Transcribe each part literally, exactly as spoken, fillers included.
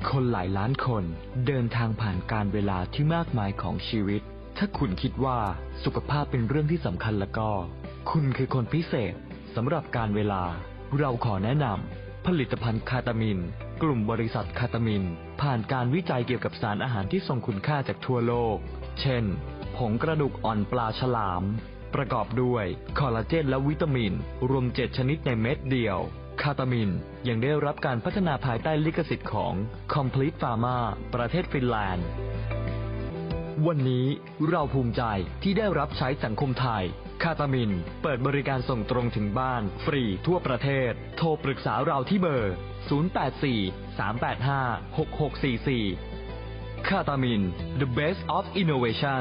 คนหลายล้านคนเดินทางผ่านการเวลาที่มากมายของชีวิตถ้าคุณคิดว่าสุขภาพเป็นเรื่องที่สำคัญแล้วก็คุณคือคนพิเศษสำหรับการเวลาเราขอแนะนำผลิตภัณฑ์คาตามินกลุ่มบริษัทคาตามินผ่านการวิจัยเกี่ยวกับสารอาหารที่ทรงคุณค่าจากทั่วโลกเช่นผงกระดูกอ่อนปลาฉลามประกอบด้วยคอลลาเจนและวิตามินรวมเจ็ดชนิดในเม็ดเดียวคาตามินยังได้รับการพัฒนาภายใต้ลิขสิทธิ์ของ Complete Pharma ประเทศฟินแลนด์วันนี้เราภูมิใจที่ได้รับใช้สังคมไทยคาตามินเปิดบริการส่งตรงถึงบ้านฟรีทั่วประเทศโทรปรึกษาเราที่เบอร์ศูนย์ แปด สี่ สาม แปด ห้า หก หก สี่ สี่คาตามิน The Best of Innovation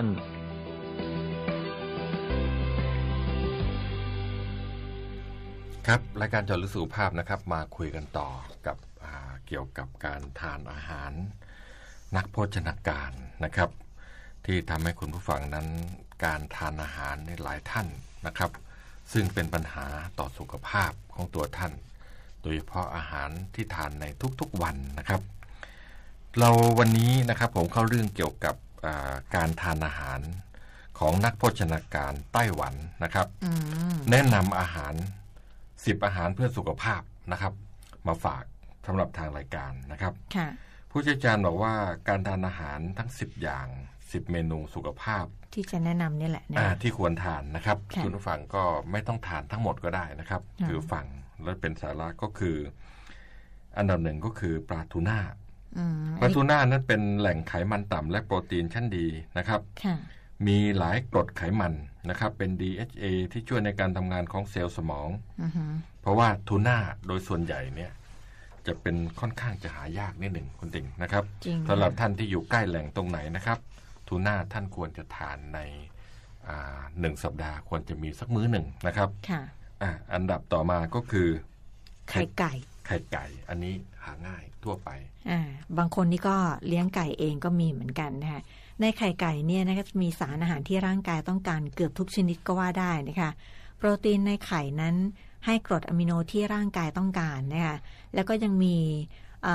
ครับรายการเจาะลึกสุขภาพนะครับมาคุยกันต่อกับเกี่ยวกับการทานอาหารนักโภชนาการนะครับที่ทำให้คุณผู้ฟังนั้นการทานอาหารในหลายท่านนะครับซึ่งเป็นปัญหาต่อสุขภาพของตัวท่านโดยเฉพาะอาหารที่ทานในทุกๆวันนะครับเราวันนี้นะครับผมเข้าเรื่องเกี่ยวกับการทานอาหารของนักโภชนาการไต้หวันนะครับแนะนำอาหารสิบอาหารเพื่อสุขภาพนะครับมาฝากสำหรับทางรายการนะครับผู้เชี่ยวชาญบอกว่าการทานอาหารทั้งสิบอย่างสิบเมนูสุขภาพที่จะแนะนำนี่แหละนะที่ควรทานนะครับคุณผู้ฟังก็ไม่ต้องทานทั้งหมดก็ได้นะครับคือฟังแล้วเป็นสาระก็คืออันดับหนึ่งก็คือปลาทูน่าปลาทูน่านั้นเป็นแหล่งไขมันต่ำและโปรตีนชั้นดีนะครับมีหลายกรดไขมันนะครับเป็น ดี เอช เอ ที่ช่วยในการทำงานของเซลล์สมองเพราะว่าทูน่าโดยส่วนใหญ่เนี่ยจะเป็นค่อนข้างจะหายากนิดหนึ่งคุณติ๋งนะครับสำหรับท่านที่อยู่ใกล้แหล่งตรงไหนนะครับทูน่าท่านควรจะทานในหนึ่งสัปดาห์ควรจะมีสักมื้อหนึ่งนะครับอ่าอันดับต่อมาก็คือไข่ไก่ไข่ไก่อันนี้หาง่ายทั่วไปอ่าบางคนนี่ก็เลี้ยงไก่เองก็มีเหมือนกันนะคะในไข่ไก่เนี่ยนะคะจะมีสารอาหารที่ร่างกายต้องการเกือบทุกชนิดก็ว่าได้นะคะโปรตีนในไข่นั้นให้กรดอะมิโนที่ร่างกายต้องการนะคะแล้วก็ยังมีดี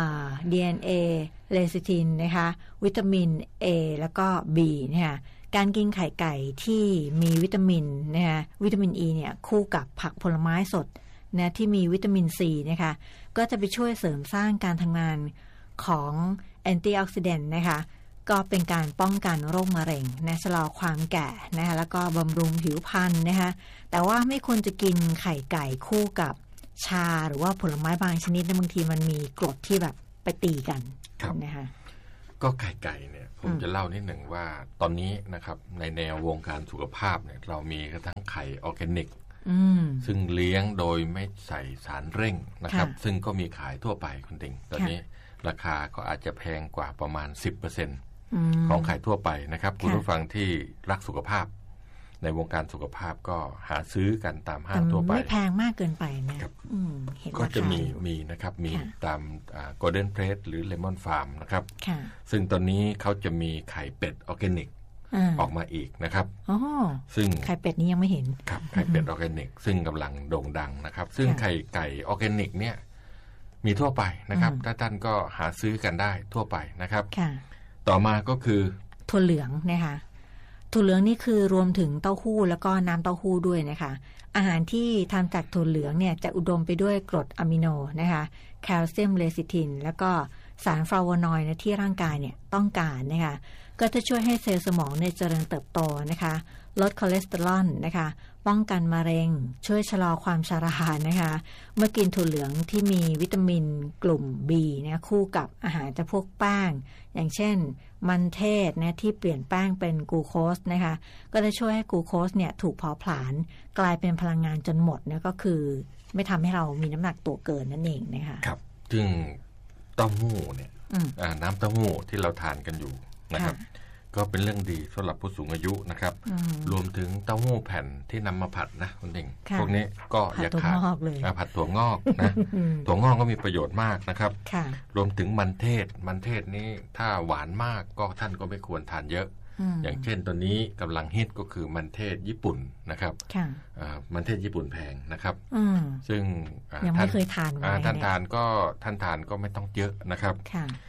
เอ็น เอ เลซิทินนะคะวิตามิน A แล้วก็ B นะคะการกินไข่ไก่ที่มีวิตามินนะคะวิตามิน E เนี่ยคู่กับผักผลไม้สดนะที่มีวิตามิน C นะคะก็จะไปช่วยเสริมสร้างการทำงานของแอนตี้ออกซิแดนต์นะคะก็เป็นการป้องกันโรคมะเร็งนะชะลอความแก่นะคะแล้วก็บำรุงผิวพรรณนะคะแต่ว่าไม่ควรจะกินไข่ไก่คู่กับชาหรือว่าผลไม้บางชนิดบางทีมันมีกรดที่แบบไปตีกันนะคะก็ไข่ไก่เนี่ยผมจะเล่านิดหนึ่งว่าตอนนี้นะครับในแนววงการสุขภาพเนี่ยเรามีกระทั่งไข่ออร์แกนิกซึ่งเลี้ยงโดยไม่ใส่สารเร่งนะครับซึ่งก็มีขายทั่วไปคุณติงตอนนี้ราคาก็อาจจะแพงกว่าประมาณ สิบเปอร์เซ็นต์ ของไข่ทั่วไปนะครับคุณผู้ฟังที่รักสุขภาพในวงการสุขภาาพก็หาซื้อกันตามห้างทั่วไปไม่แพงมากเกินไปนะก็จะมีมีนะครับมีตาม Golden Plate หรือ Lemon Farm นะครับซึ่งตอนนี้เขาจะมีไข่เป็ดออร์แกนิกออกมาอีกนะครับซึ่งไข่เป็ดนี้ยังไม่เห็นครับไข่เป็ดออร์แกนิกซึ่งกำลังโด่งดังนะครับซึ่งไข่ไก่ออร์แกนิกเนี่ยมีทั่วไปนะครับถ้าท่านก็หาซื้อกันได้ทั่วไปนะครับต่อมาก็คือถั่วเหลืองนะคะถั่วเหลืองนี่คือรวมถึงเต้าหู้แล้วก็น้ำเต้าหู้ด้วยนะคะอาหารที่ทำจากถั่วเหลืองเนี่ยจะอุดมไปด้วยกรดอะมิโนนะคะแคลเซียมเลซิทินแล้วก็สารฟลาโวนอยด์นะที่ร่างกายเนี่ยต้องการนะคะก็จะช่วยให้เซลล์สมองเนี่ยเจริญเติบโตนะคะลดคอเลสเตอรอลนะคะป้องกันมะเร็งช่วยชะลอความชรานะคะเมื่อกินถั่วเหลืองที่มีวิตามินกลุ่ม B นะคู่กับอาหารจะพวกแป้งอย่างเช่นมันเทศนะที่เปลี่ยนแป้งเป็นกลูโคสนะคะก็จะช่วยให้กลูโคสเนี่ยถูกเผาผลาญกลายเป็นพลังงานจนหมดนะก็คือไม่ทำให้เรามีน้ำหนักตัวเกินนั่นเองนะคะครับซึ่งเต้าหู้เนี่ยน้ำเต้าหู้ที่เราทานกันอยู่นะครับก็เป็นเรื่องดีสำหรับผู้สูงอายุนะครับรวมถึงเต้าหู้แผ่นที่นำมาผัดนะคุณเองพวกนี้ก็อย่าขาดผัดถั่วงอกนะถั่วงอกก็มีประโยชน์มากนะครับรวมถึงมันเทศมันเทศนี้ถ้าหวานมากก็ท่านก็ไม่ควรทานเยอะอย่างเช่นตัวนี้กำลังฮิตก็คือมันเทศญี่ปุ่นนะครับมันเทศญี่ปุ่นแพงนะครับซึ่งยังไม่เคยทานท่านทานก็ท่านทานก็ไม่ต้องเยอะนะครับ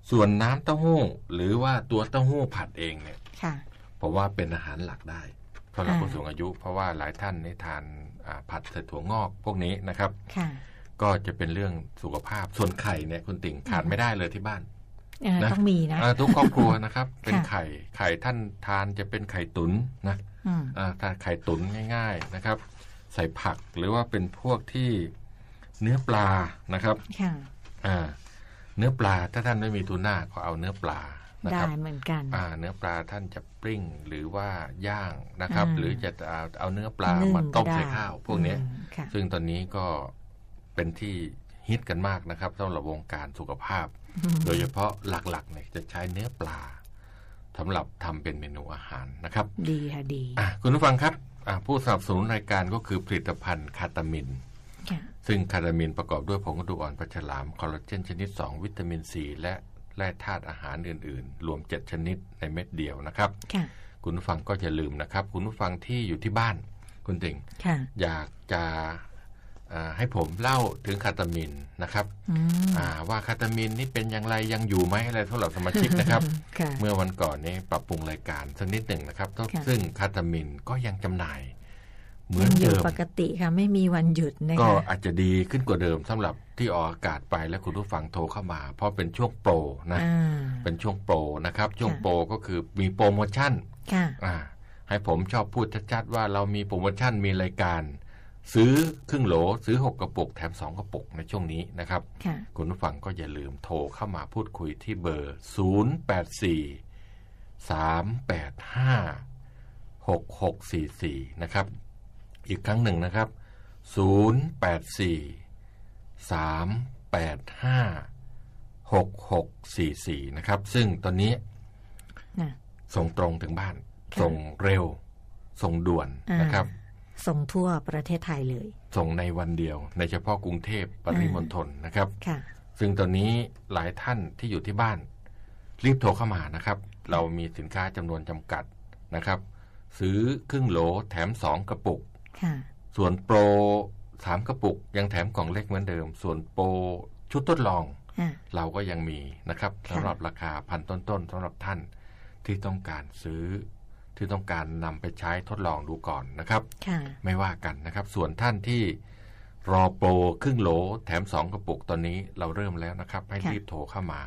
ส่วนน้ำเต้าหู้หรือว่าตัวเต้าหู้ผัดเองเนี่ยค่ะผมว่าเป็นอาหารหลักได้สำหรับผู้สูงอายุ เพราะว่าหลายท่านได้ทานผัดใส่ถั่วงอกพวกนี้นะครับค่ะก็จะเป็นเรื่องสุขภาพส่วนไข่เนี่ยคุณติ่งขาดไม่ได้เลยที่บ้านนะต้องมีนะทุกครอบครัวนะครับ เป็นไข่ไข่ท่านทานจะเป็นไข่ตุ๋นนะทานไข่ตุ๋นง่ายๆนะครับใส่ผักหรือว่าเป็นพวกที่เนื้อปลานะครับค่ะอ่าเนื้อปลาถ้าท่านไม่มีทูน่าก็เอาเนื้อปลาได้เหมือนกันอ่าเนื้อปลาท่านจะปริ้งหรือว่าย่างนะครับ หรือจะเอาเอาเนื้อปลามาต้มใส่ข้าวพวกนี้ซึ่งตอนนี้ก็เป็นที่ฮิตกันมากนะครับสำหรับวงการสุขภาพโดยเฉพาะหลักๆเนี่ยจะใช้เนื้อปลาสำหรับทำเป็นเมนูอาหารนะครับดีค่ะดีอ่ะคุณผู้ฟังครับผู้สนับสนุนรายการก็คือผลิตภัณฑ์คาตามินซึ่งคาตามินประกอบด้วยผงกระดูกอ่อนปลาฉลามคอลลาเจนชนิดสองวิตามินซีและแร่ธาตุอาหารอื่นๆรวมเจ็ดชนิดในเม็ดเดียวนะครับคุณผู้ฟังก็อย่าลืมนะครับคุณผู้ฟังที่อยู่ที่บ้านคุณติ่งอยากจะให้ผมเล่าถึงคาตามินนะครับว่าคาตามินนี่เป็นอย่างไรยังอยู่ไหมอะไรสำหรับสมาชิกนะครับ เมื่อวันก่อนนี้ปรับปรุงรายการสักนิดหนึ่งนะครับซึ่งคาตามินก็ยังจำหน่ายเหมือนเดิมปกติค่ะไม่มีวันหยุดนะคะก็อาจจะดีขึ้นกว่าเดิมสำหรับที่ออกอากาศไปและคุณผู้ฟังโทรเข้ามาเพราะเป็นช่วงโปรนะเป็นช่วงโปรนะครับช่วงโปรก็คือมีโปรโมชั่นให้ผมชอบพูดชัดๆว่าเรามีโปรโมชั่นมีรายการซื้อครึ่งโหลซื้อหกกระปุกแถมสองกระปุกในช่วงนี้นะครับคุณผู้ฟังก็อย่าลืมโทรเข้ามาพูดคุยที่เบอร์ศูนย์ แปด สี่ สาม แปด ห้า หก หก สี่ สี่นะครับอีกครั้งหนึ่งนะครับศูนย์ แปด สี่ สาม แปด ห้า หก หก สี่ สี่นะครับซึ่งตอนนี้ส่งตรงถึงบ้านส่งเร็วส่งด่วนนะครับส่งทั่วประเทศไทยเลยส่งในวันเดียวในเฉพาะกรุงเทพปริมณฑลนะครับซึ่งตอนนี้หลายท่านที่อยู่ที่บ้านรีบโทรเข้ามานะครับเรามีสินค้าจำนวนจำกัดนะครับซื้อครึ่งโหลแถมสองกระปุกส่วนโปรสามกระปุกยังแถมกล่องเล็กเหมือนเดิมส่วนโปรชุดทดลองเราก็ยังมีนะครับสำหรับราคาพันต้นๆสำหรับท่านที่ต้องการซื้อที่ต้องการนำไปใช้ทดลองดูก่อนนะครับไม่ว่ากันนะครับส่วนท่านที่รอโปรครึ่งโหลแถมสองกระปุกตอนนี้เราเริ่มแล้วนะครับให้รีบโทรเข้ามา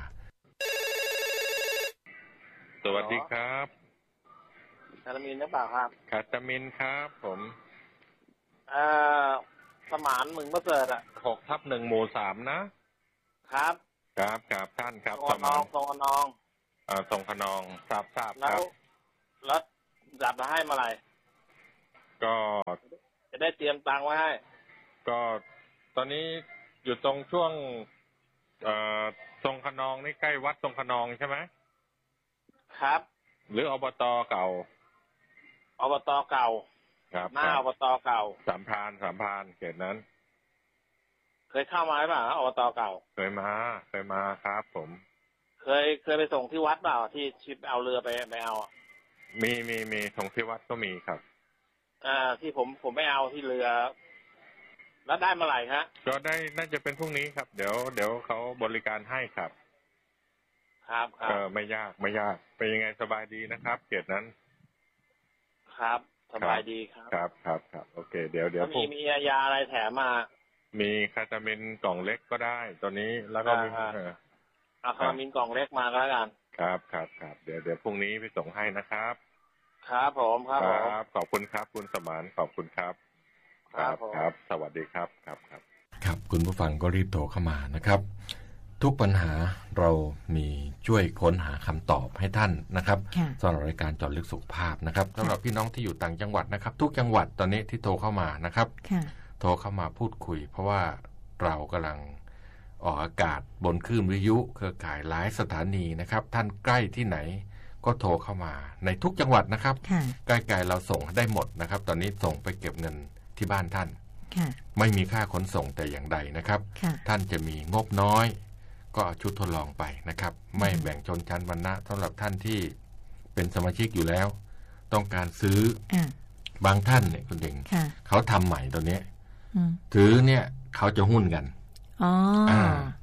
สวัสดีครับคาตามินหรือเปล่าครับคาตามินครับผมเอ่อสมานมึงประเสริฐอ่ะหกทับหนึ่งหมู่สามนะครับครับครับท่านครับสมานทรงขนองอ่าทรงขนองทราบทราบครับแล้วจับมาให้เมื่อไหร่ก็จะได้เตรียมตังค์ไว้ให้ก็ตอนนี้อยู่ตรงช่วงเอ่อทรงขนองนี่ใกล้วัดทรงขนองใช่ไหมครับหรืออบตเก่าอบตเก่าครับหน้าอบตเก่าสามพรานสามพรานเขตนั้นเคยเข้ามาหรือเปล่าอบตเก่าเคยมาเคยมาครับผมเคยเคยไปส่งที่วัดเปล่าที่ชิปเอาเรือไปไปเอามีมีมีส่งที่วัดก็มีครับอ่าที่ผมผมไม่เอาที่เรือแล้วได้เมื่อไหร่ฮะก็ได้น่าจะเป็นพรุ่งนี้ครับเดี๋ยวเดี๋ยวเขาบริการให้ครับครับครับเออไม่ยากไม่ยากเป็นยังไงสบายดีนะครับเขตนั้นครับสบายดีครับครับครับครับโอเคเดี๋ยวเดี๋ยวมีมียาอะไรแถมมามีคาตามินกล่องเล็กก็ได้ตัวนี้แล้วก็มีเอาคาตามินกล่องเล็กมาก็แล้วกันครับครับครับเดี๋ยวเดี๋ยวพรุ่งนี้ไปส่งให้นะครับครับผมครับผมขอบคุณครับคุณสมานขอบคุณครับครับครับสวัสดีครับครับครับครับคุณผู้ฟังก็รีบโทรเข้ามานะครับทุกปัญหาเรามีช่วยค้นหาคำตอบให้ท่านนะครับสำหรับรายการเจาะลึกสุขภาพนะครับสำหรับพี่น้องที่อยู่ต่างจังหวัดนะครับทุกจังหวัดตอนนี้ที่โทรเข้ามานะครับโทรเข้ามาพูดคุยเพราะว่าเรากำลังออกอากาศบนคลื่นวิทยุเครือข่ายหลายสถานีนะครับท่านใกล้ที่ไหนก็โทรเข้ามาในทุกจังหวัดนะครับใกล้ๆเราส่งได้หมดนะครับตอนนี้ส่งไปเก็บเงินที่บ้านท่านไม่มีค่าขนส่งแต่อย่างใดนะครับท่านจะมีงบน้อยก็เอาชุดทดลองไปนะครับไม่แบ่งชนชั้นวรรณะสำหรับท่านที่เป็นสมาชิกอยู่แล้วต้องการซื้อบางท่านเนี่ยคุณเด่งเขาทำใหม่ตัวนี้ถือเนี่ยเขาจะหุ้นกันอ๋อ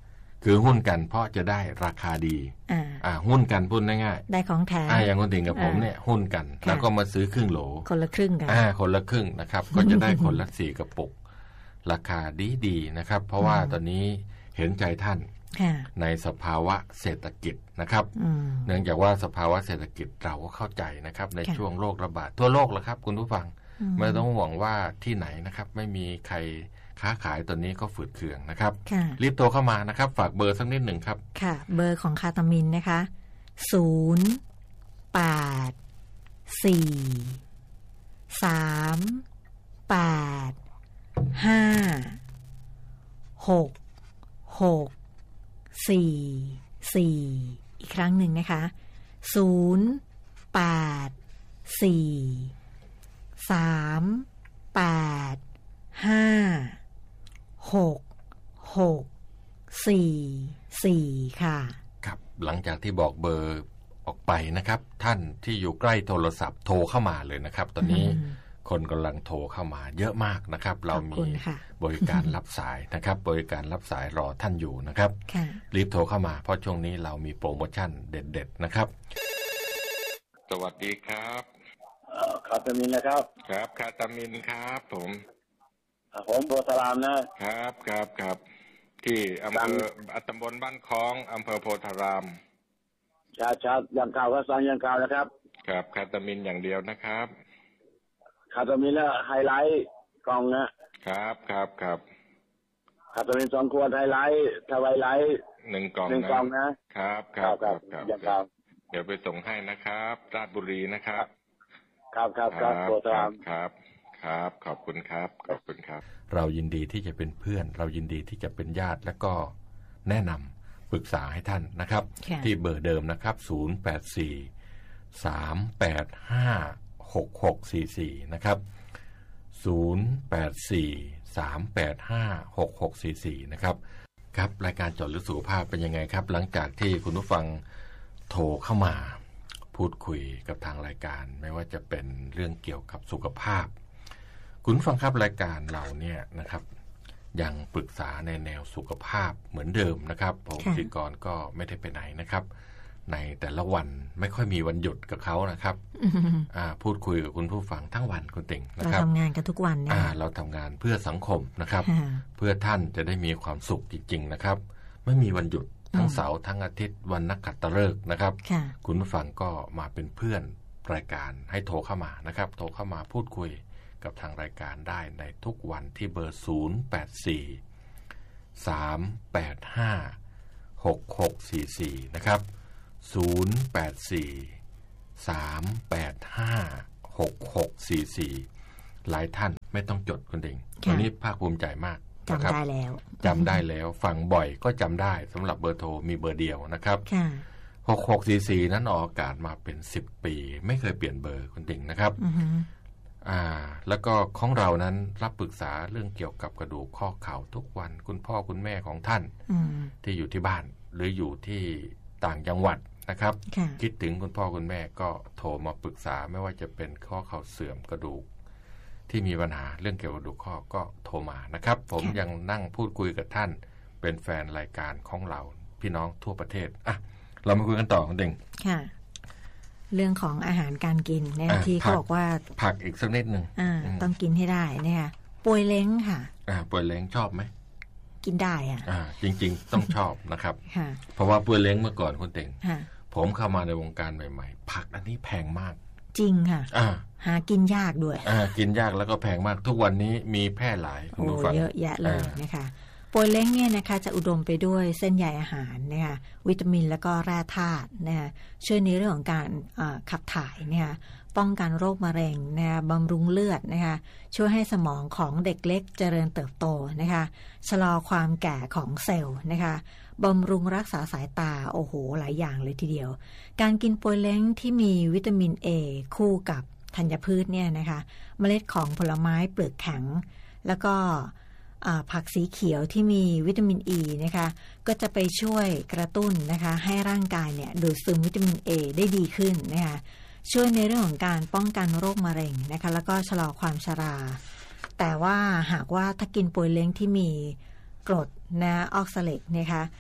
คือหุ้นกันเพราะจะได้ราคาดีอ่าอ่าหุ้นกันพูดง่ายๆได้ของแถมอ่าอย่างคุณติ่งกับผมเนี่ยหุ้นกันแล้วก็มาซื้อครึ่งโหลคนละครึ่งกันอ่าคนละครึ่งนะครับ ก็จะได้คนละสี่กระปุกราคาดีๆนะครับเพราะว่าตอนนี้เห็นใจท่านในสภาวะเศรษฐกิจนะครับเนื่องจากว่าสภาวะเศรษฐกิจเราก็เข้าใจนะครับในช่วงโรคระบาดทั่วโลกแล้วครับคุณผู้ฟังไม่ต้องห่วงว่าที่ไหนนะครับไม่มีใครค้าขายตอนนี้ก็ฝืดเคืองนะครับรีบโทรเข้ามานะครับฝากเบอร์สักนิดหนึ่งครับค่ะเบอร์ของคาตามินนะคะศูนย์แปดสี่สามแปดห้าหกหกสี่สี่อีกครั้งหนึ่งนะคะศูนย์แปดสี่สามแปดห้าหกหกสี่สี่ค่ะครับหลังจากที่บอกเบอร์ออกไปนะครับท่านที่อยู่ใกล้โทรศัพท์โทรเข้ามาเลยนะครับตอนนี้คนกำลังโทรเข้ามาเยอะมากนะครับเรามีบริการรับสายนะครับบริการรับสายรอท่านอยู่นะครับรีบโทรเข้ามาเพราะช่วงนี้เรามีโปรโมชั่นเด็ดๆนะครับสวัสดีครับคาตามินนะครับครับคาตามินครับผมผมโพธารามนะครับครับครับที่อำเภอตำบลบ้านคล้องอำเภอโพธารามชาชาอย่างข่าวก็สั่งอย่างข่าวนะครับครับคาตามินอย่างเดียวนะครับคาตามินแล้วไฮไลท์กล่องนะครับครับครับคาตามินสองขวดไฮไลท์ทวายไลท์หนึ่งกล่องหนึ่งกล่องนะครับครับครับครับเดี๋ยวไปส่งให้นะครับราชบุรีนะครับครับครับครับโพธารามครับครับขอบคุณครับขอบคุณครับเรายินดีที่จะเป็นเพื่อนเรายินดีที่จะเป็นญาติและก็แนะนำปรึกษาให้ท่านนะครับที่เบอร์เดิมนะครับศูนย์ แปด สี่ สาม แปด ห้า หก หก สี่ สี่นะครับศูนย์ แปด สี่ สาม แปด ห้า หก หก สี่ สี่นะครับครับรายการเจาะลึกสุขภาพเป็นยังไงครับหลังจากที่คุณผู้ฟังโทรเข้ามาพูดคุยกับทางรายการไม่ว่าจะเป็นเรื่องเกี่ยวกับสุขภาพคุณฟังครับรายการเราเนี่ยนะครับยังปรึกษาในแนวสุขภาพเหมือนเดิมนะครับผมพิธีกรก็ไม่ได้ไปไหนนะครับในแต่ละวันไม่ค่อยมีวันหยุดกับเขานะครับพูดคุยกับคุณผู้ฟังทั้งวันคุณติ่งนะครับเราทำงานกันทุกวันเนี่ยเราทำงานเพื่อสังคมนะครับเพื่อท่านจะได้มีความสุขจริงๆนะครับไม่มีวันหยุดทั้งเสาร์ทั้งอาทิตย์วันนักขัตฤกษ์นะครับคุณผู้ฟังก็มาเป็นเพื่อนรายการให้โทรเข้ามานะครับโทรเข้ามาพูดคุยกับทางรายการได้ในทุกวันที่เบอร์ศูนย์ แปด สี่ สาม แปด ห้า หก หก สี่ สี่นะครับศูนย์ แปด สี่ สาม แปด ห้า หก หก สี่ สี่หลายท่านไม่ต้องจดคุณเองวันนี้ภาคภูมิใจมากจำได้แล้วจำได้แล้วฟังบ่อยก็จำได้สำหรับเบอร์โทรมีเบอร์เดียวนะครับหก หก สี่ สี่นั้นออกอากาศมาเป็นสิบปีไม่เคยเปลี่ยนเบอร์คุณติ่งนะครับอ่าแล้วก็ของเรานั้นรับปรึกษาเรื่องเกี่ยวกับกระดูกข้อเข่าทุกวันคุณพ่อคุณแม่ของท่านที่อยู่ที่บ้านหรืออยู่ที่ต่างจังหวัดนะครับคิดถึงคุณพ่อคุณแม่ก็โทรมาปรึกษาไม่ว่าจะเป็นข้อเข่าเสื่อมกระดูกที่มีปัญหาเรื่องเกี่ยวกับกระดูกข้อก็โทรมานะครับผมยังนั่งพูดคุยกับท่านเป็นแฟนรายการของเราพี่น้องทั่วประเทศอ่ะเรามาคุยกันต่อคุณเด้งค่ะเรื่องของอาหารการกินเนี่ยที่เขาบอกว่าผักอีกสักนิดนึงต้องกินให้ได้เนี่ยป่วยเล้งค่ะอ่าป่วยเล้งชอบไหมกินได้อ่ะอ่าจริงๆต้องชอบนะครับเพราะว่าป่วยเล้งเมื่อก่อนคุณเด้งผมเข้ามาในวงการใหม่ๆผักอันนี้แพงมากจริงค่ะหากินยากด้วยอ่ากินยากแล้วก็แพงมากทุกวันนี้มีแพร่หลายคุณผู้ฟังเยอะแยะเลยนะคะป่วยเล้งเนี่ยนะคะจะอุดมไปด้วยเส้นใยอาหารนะคะวิตามินแล้วก็แร่ธาตุนะคะช่วยในเรื่องของการขับถ่ายนะคะป้องกันโรคมะเร็งนะคะบำรุงเลือดนะคะช่วยให้สมองของเด็กเล็กเจริญเติบโตนะคะชะลอความแก่ของเซลล์นะคะบำรุงรักษาสายตาโอ้โหหลายอย่างเลยทีเดียวการกินป่วยเล้งที่มีวิตามิน A คู่กับธัญพืชเนี่ยนะคะเมล็ดของผลไม้เปลือกแข็งแล้วก็ผักสีเขียวที่มีวิตามิน E นะคะก็จะไปช่วยกระตุ้นนะคะให้ร่างกายเนี่ยดูดซึมวิตามิน A ได้ดีขึ้นนะคะช่วยในเรื่องของการป้องกันโรคมะเร็งนะคะแล้วก็ชะลอความชราแต่ว่าหากว่าถ้ากินป่วยเล้งที่มีกรดนะออกซาเลตนะคะ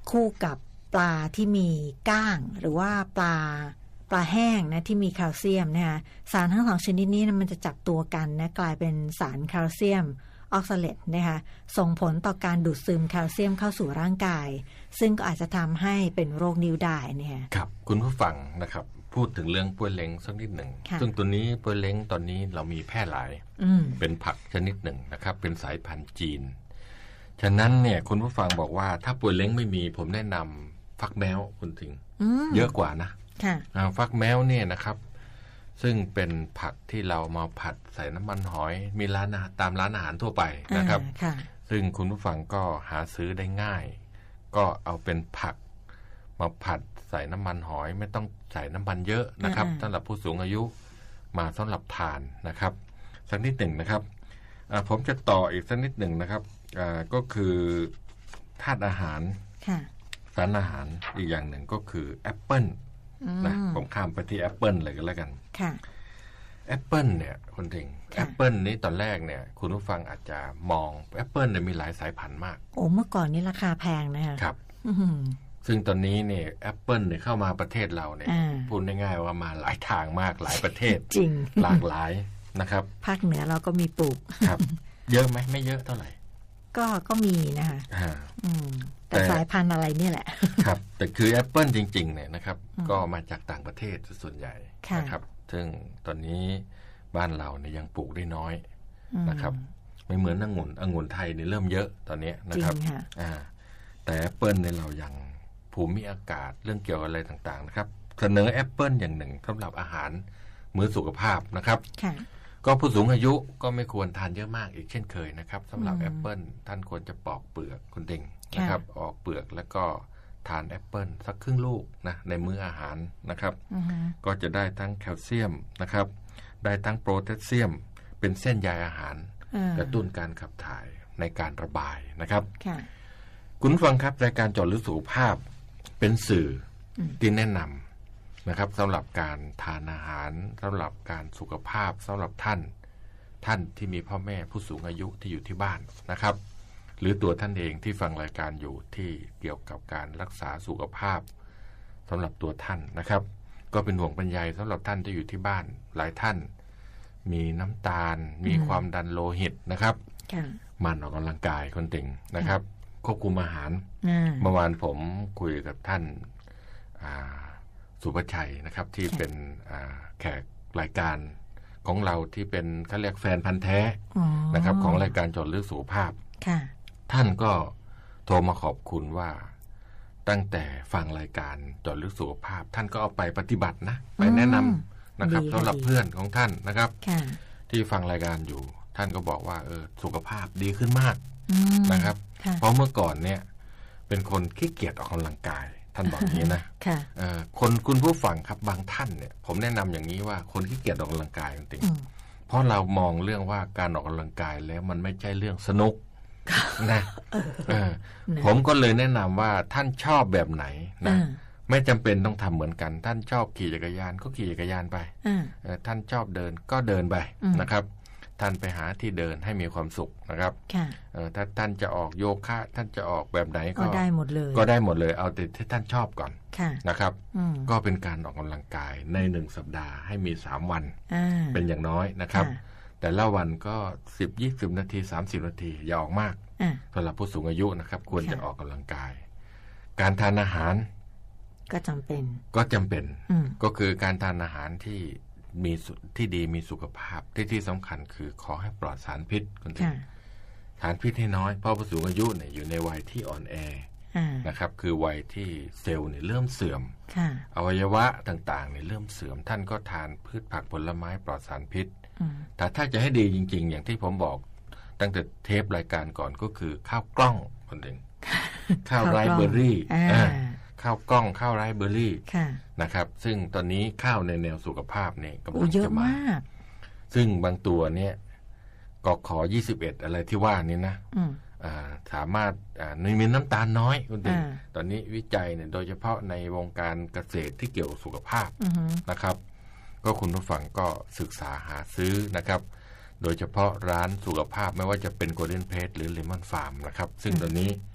คู่กับปลาที่มีก้างหรือว่าปลาปลาแห้งนะที่มีแคลเซียมนะคะสารทั้งสองชนิดนี้นะมันจะจับตัวกันนะกลายเป็นสารแคลเซียมออกซาเลตนะคะส่งผลต่อการดูดซึมแคลเซียมเข้าสู่ร่างกายซึ่งก็อาจจะทำให้เป็นโรคนิ้วได้เนี่ยครับคุณผู้ฟังนะครับพูดถึงเรื่องป่วยเล้งสักนิดหนึ่งซึ่งตัวนี้ป่วยเล้งตอนนี้เรามีแพร่หลายเป็นผักชนิดหนึ่งนะครับเป็นสายพันธุ์จีนฉะนั้นเนี่ยคุณผู้ฟังบอกว่าถ้าป่วยเล้งไม่มีผมแนะนำฟักแมวคุณทิงเยอะกว่านะฟักแมวเนี่ยนะครับซึ่งเป็นผักที่เรามาผัดใส่น้ำมันหอยมีร้านตามร้านอาหารทั่วไปนะครับซึ่งคุณผู้ฟังก็หาซื้อได้ง่ายก็เอาเป็นผักมาผัดใส่น้ำมันหอยไม่ต้องใส่น้ำมันเยอะนะครับสำหรับผู้สูงอายุมาสำหรับทานนะครับสักนิดหนึ่งนะครับผมจะต่ออีกสักนิดหนึ่งนะครับก็คือธาตุอาหารสารอาหารอีกอย่างหนึ่งก็คือแอปเปิ้ลนะผมข้ามไปที่แอปเปิลเลยก็แล้วกันแอปเปิลเนี่ยคนถึงแอปเปิลนี้ตอนแรกเนี่ยคุณผู้ฟังอาจจะมองแอปเปิลเนี่ยมีหลายสายพันธุ์มากโอ้เมื่อก่อนนี้ราคาแพงนะคะครับซึ่งตอนนี้เนี่ยแอปเปิลเนี่ยเข้ามาประเทศเราเนี่ยพูดง่ายๆว่ามาหลายทางมากหลายประเทศจริงหลากหลายนะครับภาคเหนือเราก็มีปลูกครับเยอะไหมไม่เยอะเท่าไหร่ก็ก็มีนะคะแต่สายพันธุ์อะไรเนี่ยแหละครับแต่คือแอปเปิลจริงๆเนี่ยนะครับก็มาจากต่างประเทศส่วนใหญ่นะครับซึ่งตอนนี้บ้านเราเนี่ยยังปลูกได้น้อยนะครับไม่เหมือนองุ่นองุ่นไทยเนี่ยเริ่มเยอะตอนนี้นะครับอ่าแต่แอปเปิลเนี่ยเรายังภูมิอากาศเรื่องเกี่ยวอะไรต่างๆนะครับเสนอแอปเปิลอย่างหนึ่งสำหรับอาหารมื้อสุขภาพนะครับก็ผู้สูงอายุก็ไม่ควรทานเยอะมากอีกเช่นเคยนะครับสำหรับแอปเปิลท่านควรจะปอกเปลือกคุณเด้งนะครับออกเปลือกแล้วก็ทานแอปเปิลสักครึ่งลูกนะในมื้ออาหารนะครับก็จะได้ทั้งแคลเซียมนะครับได้ทั้งโพแทสเซียมเป็นเส้นใยอาหารกระตุ้นการขับถ่ายในการระบายนะครับคุณฟังครับรายการเจาะลึกสุขภาพเป็นสื่อที่แนะนำนะครับสำหรับการทานอาหารสำหรับการสุขภาพสำหรับท่านท่านที่มีพ่อแม่ผู้สูงอายุที่อยู่ที่บ้านนะครับหรือตัวท่านเองที่ฟังรายการอยู่ที่เกี่ยวกับการรักษาสุขภาพสำหรับตัวท่านนะครับก็เป็นห่วงเป็นใยสำหรับท่านที่อยู่ที่บ้านหลายท่านมีน้ำตาลมีความดันโลหิตนะครับมันออกกำลังกายคนติ่งนะครับควบคุมอาหารเมื่อวานผมคุยกับท่านสุภชัยนะครับที่เป็นแขกรายการของเราที่เป็นเขาเรียกแฟนพันธ์แท้นะครับของรายการเจาะลึกสุขภาพท่านก็โทรมาขอบคุณว่าตั้งแต่ฟังรายการเจาะลึกสุขภาพท่านก็เอาไปปฏิบัตินะไปแนะนำนะครับสำหรับเพื่อนของท่านนะครับที่ฟังรายการอยู่ท่านก็บอกว่าเออสุขภาพดีขึ้นมากนะครับเพราะเมื่อก่อนเนี่ยเป็นคนขี้เกียจออกกำลังกายท่านบอกอย่างนี้นะคนคุณผู้ฟังครับบางท่านเนี่ยผมแนะนำอย่างนี้ว่าคนขี้เกียจออกกำลังกายจริงๆเพราะเรามองเรื่องว่าการออกกำลังกายแล้วมันไม่ใช่เรื่องสนุกนะผมก็เลยแนะนำว่าท่านชอบแบบไหนนะไม่จำเป็นต้องทำเหมือนกันท่านชอบขี่จักรยานก็ขี่จักรยานไปท่านชอบเดินก็เดินไปนะครับท่านไปหาที่เดินให้มีความสุขนะครับถ้าท่านจะออกโยคะท่านจะออกแบบไหนก็ได้หมดเลยก็ได้หมดเลยเอาแต่ที่ท่านชอบก่อนนะครับก็เป็นการออกกำลังกายในหนึ่งสัปดาห์ให้มีสามวันเป็นอย่างน้อยนะครับแต่ละวันก็สิบ ยี่สิบนาทีสามสิบนาทีอย่าออกมากสำหรับผู้สูงอายุนะครับควรจะออกกำลังกายการทานอาหารก็จำเป็นก็จำเป็นก็คือการทานอาหารที่มีที่ดีมีสุขภาพที่ที่สำคัญคือขอให้ปลอดสารพิษคนที่สารพิษให้น้อยเพราะผู้สูงอายุเนี่ยอยู่ในวัยที่อ่อนแอนะครับคือวัยที่เซลล์เนี่ยเริ่มเสื่อมอวัยวะต่างๆเนี่ยเริ่มเสื่อมท่านก็ทานพืชผักผลไม้ปลอดสารพิษแต่ถ้าจะให้ดีจริงๆอย่างที่ผมบอกตั้งแต่เทปรายการก่อนก็คือข้าวกล้องคนหนึ่งข้าวไรซ์เบอร์รี่ข้าวกล้องข้าวไรซ์เบอร์รี่นะครับซึ่งตอนนี้ข้าวในแนวสุขภาพเนี่ยกำลังจะมาซึ่งบางตัวเนี่ยกขอยี่สิบเอ็ดอะไรที่ว่านี่นะสามารถมีน้ำตาลน้อยคุณติตอนนี้วิจัยเนี่ยโดยเฉพาะในวงการเกษตรที่เกี่ยวกับสุขภาพนะครับก็คุณผู้ฟังก็ศึกษาหาซื้อนะครับโดยเฉพาะร้านสุขภาพไม่ว่าจะเป็น Golden Page หรือ Lemon Farm นะครับซึ่งตอนนี้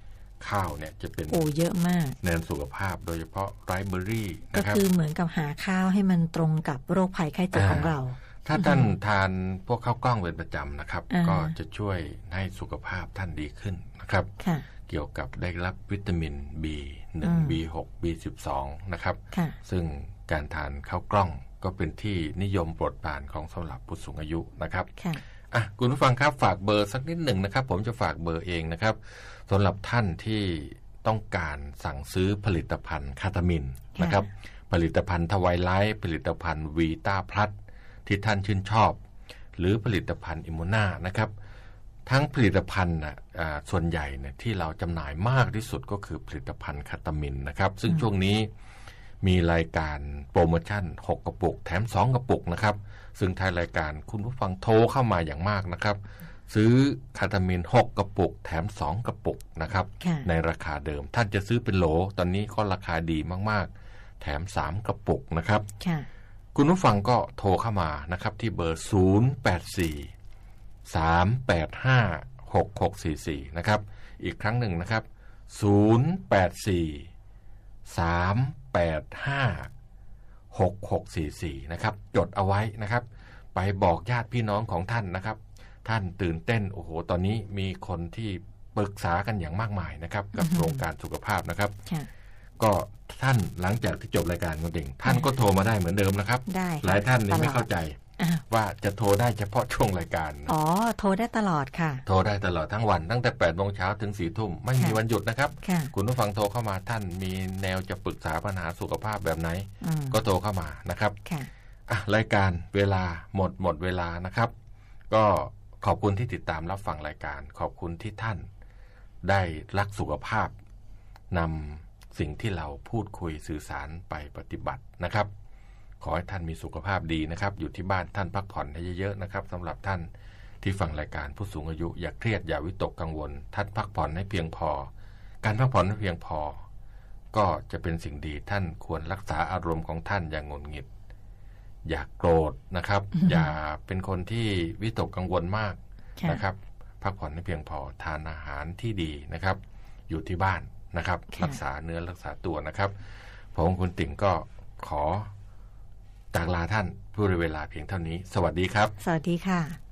ข้าวเนี่ยจะเป็นโอ้เยอะมากแนวสุขภาพโดยเฉพาะไรซ์เบอร์รี่ก็คือเหมือนกับหาข้าวให้มันตรงกับโรคภัยไข้เจ็บของเราถ้าท่านทานพวกข้าวกล้องเป็นประจำนะครับก็จะช่วยให้สุขภาพท่านดีขึ้นนะครับเกี่ยวกับได้รับวิตามิน บี หนึ่ง บี หก บี สิบสอง นะครับซึ่งการทานข้าวกล้องก็เป็นที่นิยมโปรดปรานของสำหรับผู้สูงอายุนะครับอ่ะคุณผู้ฟังครับฝากเบอร์สักนิดหนึ่งนะครับผมจะฝากเบอร์เองนะครับสำหรับท่านที่ต้องการสั่งซื้อผลิตภัณฑ์คาตามินนะครับผลิตภัณฑ์ทวายไลท์ผลิตภัณฑ์วีต้าพลัสที่ท่านชื่นชอบหรือผลิตภัณฑ์อิมมูน่านะครับทั้งผลิตภัณฑ์นะส่วนใหญ่เนี่ยที่เราจำหน่ายมากที่สุดก็คือผลิตภัณฑ์คาตามินนะครับซึ่งช่วงนี้มีรายการโปรโมชั่นหกกระปุกแถมสองกระปุกนะครับซึ่งท้ายรายการคุณผู้ฟังโทรเข้ามาอย่างมากนะครับซื้อคาตามินหกกระปุกแถมสองกระปุกนะครับในราคาเดิมท่านจะซื้อเป็นโหลตอนนี้ก็ราคาดีมากๆแถมสามกระปุกนะครับคุณผู้ฟังก็โทรเข้ามานะครับที่เบอร์ศูนย์ แปด สี่ สาม แปด ห้า หก หก สี่ สี่นะครับอีกครั้งหนึ่งนะครับศูนย์ แปด สี่ สาม แปด ห้า หก หก สี่ สี่นะครับจดเอาไว้นะครับไปบอกญาติพี่น้องของท่านนะครับท่านตื่นเต้นโอ้โหตอนนี้มีคนที่ปรึกษากันอย่างมากมายนะครับกับโครงการสุขภาพนะครับก็ท่านหลังจากที่จบรายการคุณเด่งท่านก็โทรมาได้เหมือนเดิมนะครับหลายท่านนี่ไม่เข้าใจว่าจะโทรได้เฉพาะช่วงรายการอ๋อโทรได้ตลอดค่ะโทรได้ตลอดทั้งวันตั้งแต่แปดโมงเช้าถึงสี่ทุ่มไม่มีวันหยุดนะครับคุณผู้ฟังโทรเข้ามาท่านมีแนวจะปรึกษาปัญหาสุขภาพแบบไหนก็โทรเข้ามานะครับอ่ะรายการเวลาหมดหมดเวลานะครับก็ขอบคุณที่ติดตามรับฟังรายการขอบคุณที่ท่านได้รักสุขภาพนำสิ่งที่เราพูดคุยสื่อสารไปปฏิบัตินะครับขอให้ท่านมีสุขภาพดีนะครับอยู่ที่บ้านท่านพักผ่อนให้เยอะๆนะครับสำหรับท่านที่ฟังรายการผู้สูงอายุอย่าเครียดอย่าวิตกกังวลท่านพักผ่อนให้เพียงพอการพักผ่อนให้เพียงพอก็จะเป็นสิ่งดีท่านควรรักษาอารมณ์ของท่านอย่างหงุดหงิดอย่าโกรธนะครับ อย่าเป็นคนที่วิตกกังวลมากนะครับพักผ่อนให้เพียงพอทานอาหารที่ดีนะครับอยู่ที่บ้านนะครับรักษาเนื้อรักษาตัวนะครับผมคุณติ่งก็ขอจากลาท่านผู้เวลาเพียงเท่านี้สวัสดีครับสวัสดีค่ะ